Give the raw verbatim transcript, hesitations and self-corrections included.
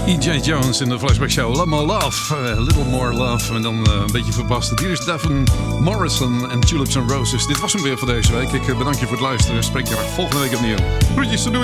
E J Jones in de Flashback Show. A Little More Love, uh, Little More Love. En dan uh, een beetje verbasterd. Hier is Devin Morrison en Tulips and Roses. Dit was hem weer voor deze week. Ik uh, bedank je voor het luisteren. Spreek je volgende week opnieuw. Groetjes, doei.